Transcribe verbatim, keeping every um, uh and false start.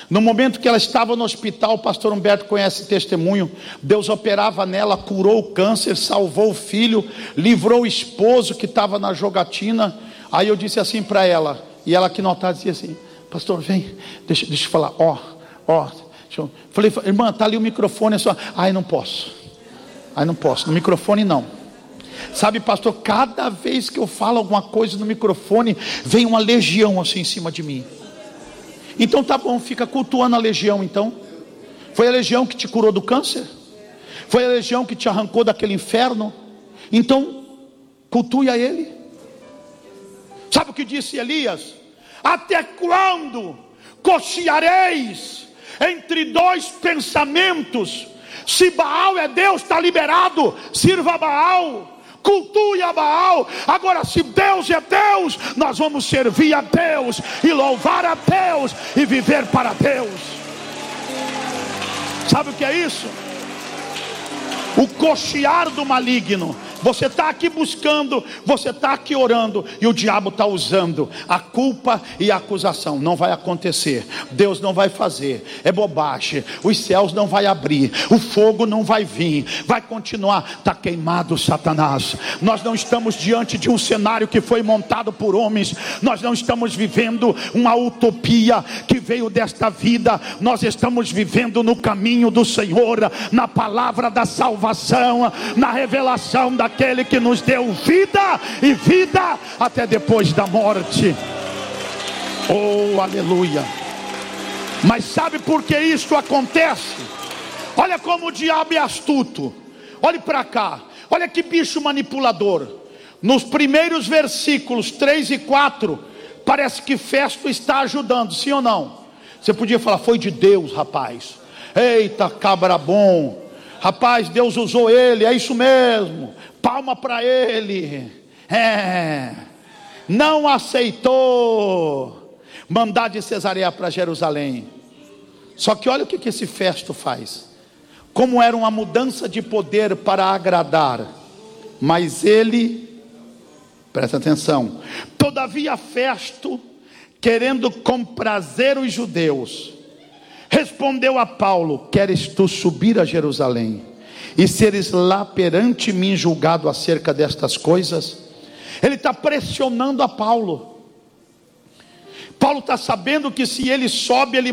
No momento que ela estava no hospital, o pastor Humberto conhece testemunho, Deus operava nela, curou o câncer, salvou o filho, livrou o esposo que estava na jogatina. Aí eu disse assim para ela, e ela que notar dizia assim: pastor, vem, deixa, deixa eu falar, ó, ó. Eu falei, irmã, está ali o microfone, é só. Ai, não posso, ai não posso, no microfone não. Sabe, pastor, cada vez que eu falo alguma coisa no microfone, vem uma legião assim em cima de mim. Então tá bom, fica cultuando a legião então. Foi a legião que te curou do câncer? Foi a legião que te arrancou daquele inferno? Então, cultue a ele. Sabe o que disse Elias? Até quando cocheareis entre dois pensamentos? Se Baal é Deus, está liberado, sirva a Baal, cultue a Baal. Agora, se Deus é Deus, nós vamos servir a Deus e louvar a Deus e viver para Deus. Sabe o que é isso? O cochear do maligno. Você está aqui buscando, você está aqui orando, e o diabo está usando a culpa e a acusação. Não vai acontecer, Deus não vai fazer, é bobagem, os céus não vai abrir, o fogo não vai vir, vai continuar. Está queimado, Satanás. Nós não estamos diante de um cenário que foi montado por homens, nós não estamos vivendo uma utopia que veio desta vida, nós estamos vivendo no caminho do Senhor, na palavra da salvação, na revelação da aquele que nos deu vida e vida até depois da morte. Oh, aleluia. Mas sabe por que isso acontece? Olha como o diabo é astuto. Olhe para cá, olha que bicho manipulador. Nos primeiros versículos três e quatro, parece que Festo está ajudando, sim ou não? Você podia falar, foi de Deus, rapaz. Eita, cabra bom. Rapaz, Deus usou ele, é isso mesmo. Palma para ele. É. Não aceitou mandar de Cesareia para Jerusalém. Só que olha o que, que esse Festo faz. Como era uma mudança de poder para agradar. Mas ele, presta atenção, todavia Festo, querendo comprazer os judeus, respondeu a Paulo: queres tu subir a Jerusalém e seres lá perante mim julgado acerca destas coisas? Ele está pressionando a Paulo. Paulo está sabendo que se ele sobe, ele